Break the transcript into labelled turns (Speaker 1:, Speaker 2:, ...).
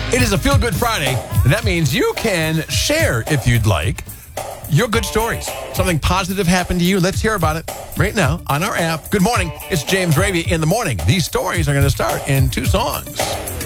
Speaker 1: It is a Feel Good Friday, and that means you can share, if you'd like, your good stories. Something positive happened to you. Let's hear about it right now on our app. Good morning. It's James Ravy in the morning. These stories are going to start in 2 songs.